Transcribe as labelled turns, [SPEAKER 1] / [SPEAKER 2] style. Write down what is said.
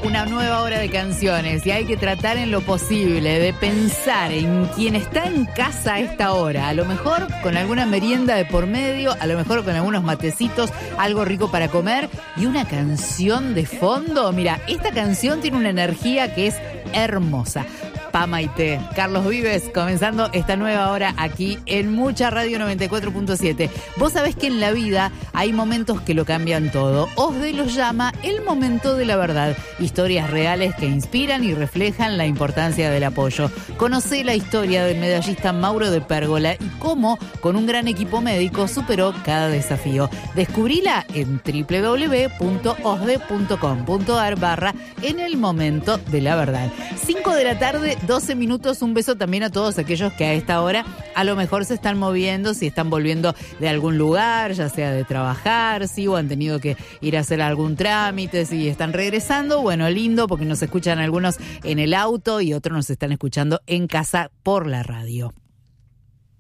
[SPEAKER 1] una nueva hora de canciones y hay que tratar en lo posible de pensar en quien está en casa a esta hora, a lo mejor con alguna merienda de por medio, a lo mejor con algunos matecitos, algo rico para comer y una canción de fondo. Mira, esta canción tiene una energía que es hermosa. Pamaité, Carlos Vives, comenzando esta nueva hora aquí en Mucha Radio 94.7. Vos sabés que en la vida hay momentos que lo cambian todo. OSDE los llama el momento de la verdad. Historias reales que inspiran y reflejan la importancia del apoyo. Conocé la historia del medallista Mauro de Pérgola y cómo, con un gran equipo médico, superó cada desafío. Descubrila en www.osde.com.ar/ en el momento de la verdad. 5 de la tarde, 12 minutos, un beso también a todos aquellos que a esta hora a lo mejor se están moviendo, si están volviendo de algún lugar, ya sea de trabajar, sí, o han tenido que ir a hacer algún trámite, si están regresando, bueno, lindo, porque nos escuchan algunos en el auto y otros nos están escuchando en casa por la radio.